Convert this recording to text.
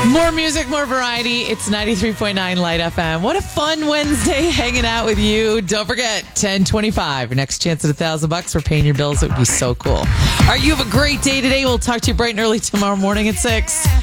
More music, more variety. It's 93.9 Light FM. What a fun Wednesday hanging out with you. Don't forget, 1025. Your next chance at $1,000 for paying your bills. It would be so cool. All right, you have a great day today. We'll talk to you bright and early tomorrow morning at 6.